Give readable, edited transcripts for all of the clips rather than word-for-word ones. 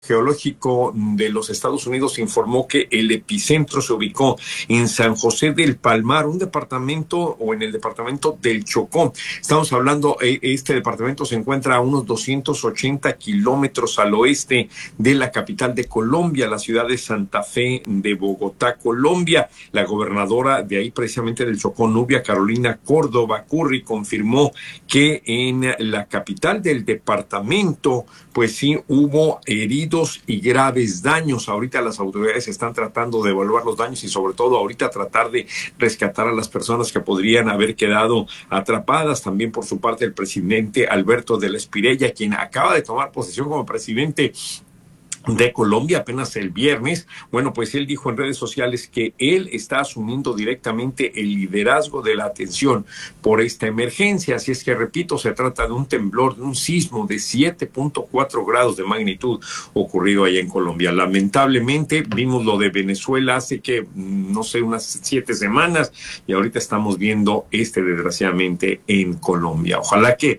Geológico de los Estados Unidos informó que el epicentro se ubicó en San José del Palmar, un departamento o en el departamento del Chocó. Estamos hablando, este departamento se encuentra a unos 280 kilómetros al oeste de la capital de Colombia, la ciudad de Santa Fe de Bogotá, Colombia. La gobernadora de ahí, precisamente del Chocó, Nubia Carolina Córdoba Curry, confirmó que en la capital del departamento, pues sí, hubo heridos y graves daños. Ahorita las autoridades están tratando de evaluar los daños y sobre todo ahorita tratar de rescatar a las personas que podrían haber quedado atrapadas. También por su parte el presidente Alberto de la Espirella, quien acaba de tomar posesión como presidente de Colombia apenas el viernes, bueno, pues él dijo en redes sociales que él está asumiendo directamente el liderazgo de la atención por esta emergencia. Así es que, repito, se trata de un temblor, de un sismo de 7.4 grados de magnitud ocurrido allá en Colombia. Lamentablemente vimos lo de Venezuela hace que, no sé, unas 7 semanas y ahorita estamos viendo desgraciadamente en Colombia. Ojalá que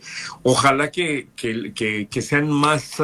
sean más...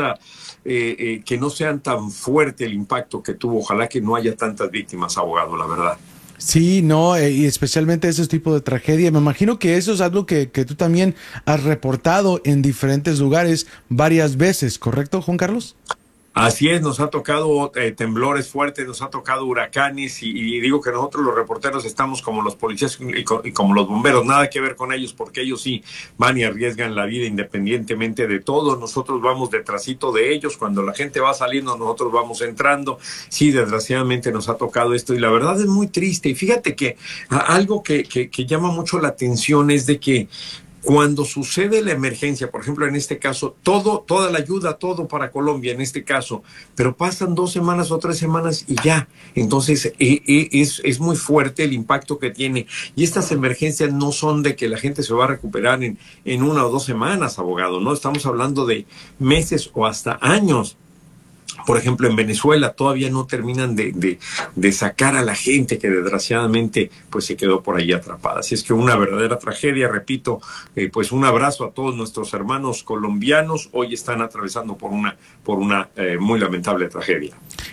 que no sean tan fuerte el impacto que tuvo. Ojalá que no haya tantas víctimas, abogado, la verdad. Sí, no, y especialmente esos tipos de tragedia. Me imagino que eso es algo que tú también has reportado en diferentes lugares varias veces, ¿correcto, Juan Carlos? Así es, nos ha tocado temblores fuertes, nos ha tocado huracanes y digo que nosotros los reporteros estamos como los policías y como los bomberos, nada que ver con ellos porque ellos sí van y arriesgan la vida independientemente de todo. Nosotros vamos detrásito de ellos, cuando la gente va saliendo nosotros vamos entrando. Sí, desgraciadamente nos ha tocado esto y la verdad es muy triste. Y fíjate que algo que llama mucho la atención es de que cuando sucede la emergencia, por ejemplo, en este caso, toda la ayuda, todo para Colombia en este caso, pero pasan 2 semanas o 3 semanas y ya. Entonces, es muy fuerte el impacto que tiene. Y estas emergencias no son de que la gente se va a recuperar en 1 o 2 semanas, abogado, ¿no? Estamos hablando de meses o hasta años. Por ejemplo, en Venezuela todavía no terminan de sacar a la gente que desgraciadamente pues se quedó por ahí atrapada. Así es que una verdadera tragedia, repito, pues un abrazo a todos nuestros hermanos colombianos. Hoy están atravesando por una muy lamentable tragedia.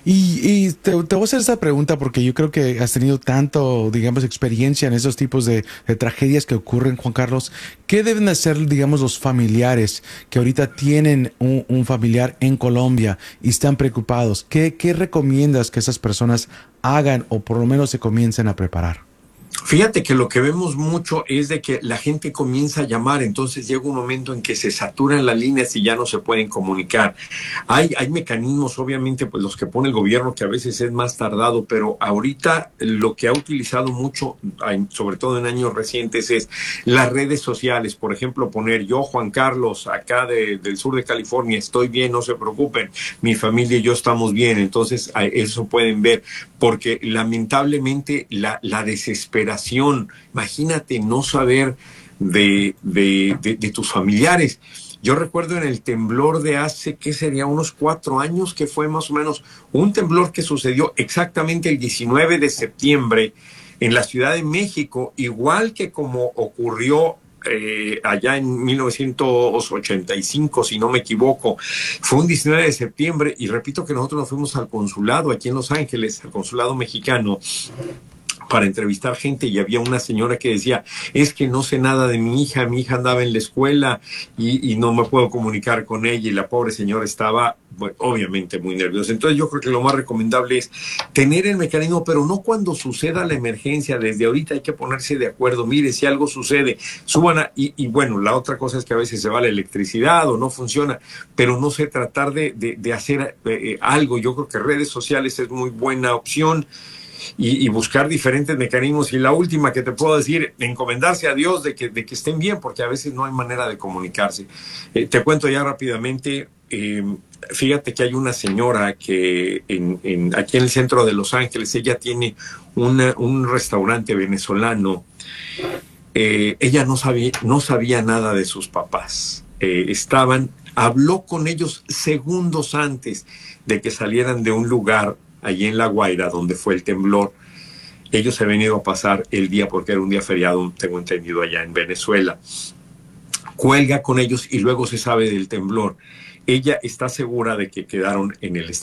Y te voy a hacer esta pregunta porque yo creo que has tenido tanto, digamos, experiencia en esos tipos de tragedias que ocurren, Juan Carlos. ¿Qué deben hacer, digamos, los familiares que ahorita tienen un familiar en Colombia y están preocupados? ¿Qué recomiendas que esas personas hagan o por lo menos se comiencen a preparar? Fíjate que lo que vemos mucho es de que la gente comienza a llamar, entonces llega un momento en que se saturan las líneas y ya no se pueden comunicar. Hay mecanismos, obviamente, pues los que pone el gobierno, que a veces es más tardado, pero ahorita lo que ha utilizado mucho, sobre todo en años recientes, es las redes sociales. Por ejemplo, poner yo, Juan Carlos, acá del sur de California, estoy bien, no se preocupen, mi familia y yo estamos bien. Entonces, eso pueden ver, porque lamentablemente la desesperación, imagínate no saber de tus familiares. Yo recuerdo en el temblor de hace, ¿qué sería? Unos 4 años, que fue más o menos un temblor que sucedió exactamente el 19 de septiembre en la Ciudad de México, igual que como ocurrió allá en 1985, si no me equivoco. Fue un 19 de septiembre y repito que nosotros nos fuimos al consulado aquí en Los Ángeles, al consulado mexicano, para entrevistar gente, y había una señora que decía, es que no sé nada de mi hija andaba en la escuela y no me puedo comunicar con ella, y la pobre señora estaba, bueno, obviamente muy nerviosa. Entonces yo creo que lo más recomendable es tener el mecanismo, pero no cuando suceda la emergencia. Desde ahorita hay que ponerse de acuerdo. Mire, si algo sucede, suban y bueno, la otra cosa es que a veces se va la electricidad o no funciona, pero no sé, tratar de hacer algo. Yo creo que redes sociales es muy buena opción. Y buscar diferentes mecanismos. Y la última que te puedo decir, encomendarse a Dios de que estén bien, porque a veces no hay manera de comunicarse. Te cuento ya rápidamente, fíjate que hay una señora que aquí en el centro de Los Ángeles, ella tiene un restaurante venezolano. Ella no sabía nada de sus papás. Habló con ellos segundos antes de que salieran de un lugar allí en La Guaira, donde fue el temblor. Ellos se habían ido a pasar el día, porque era un día feriado, tengo entendido, allá en Venezuela. Cuelga con ellos y luego se sabe del temblor. Ella está segura de que quedaron en el